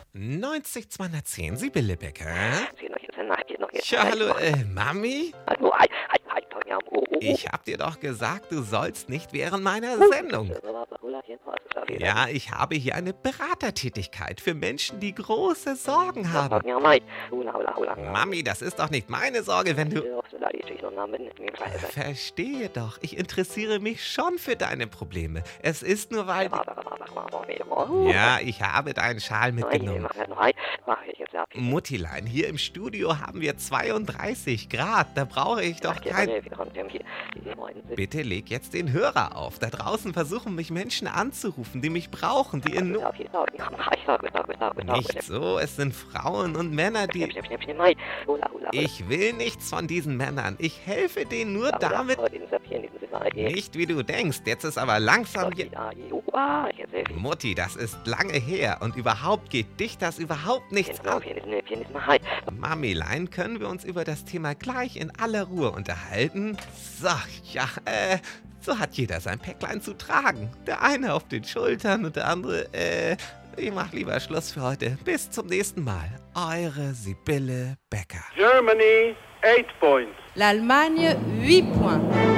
90 210, Sibylle Becker. Ja, hallo, Mami? Ich hab dir doch gesagt, du sollst nicht während meiner Sendung. Ja, ich habe hier eine Beratertätigkeit für Menschen, die große Sorgen haben. Mami, das ist doch nicht meine Sorge, wenn du... Verstehe doch, ich interessiere mich schon für deine Probleme. Es ist nur, weil... Ja, ich habe deinen Schal mitgenommen. Muttilein, hier im Studio haben wir 32 Grad. Da brauche ich doch kein... Bitte leg jetzt den Hörer auf. Da draußen versuchen mich Menschen anzurufen, die mich brauchen, die in Not... Nicht so, es sind Frauen und Männer, die... Ich will nichts von diesen Männern. Ich helfe denen nur damit... Nicht wie du denkst. Jetzt ist aber langsam... Mutti, das ist lange her und überhaupt geht dich das überhaupt nichts an. Mamilein, können wir uns über das Thema gleich in aller Ruhe unterhalten? So, ja, so hat jeder sein Päcklein zu tragen. Der eine auf den Schultern und der andere, ich mach lieber Schluss für heute. Bis zum nächsten Mal. Eure Sibylle Becker. Germany, 8 points. L'Allemagne, 8 points.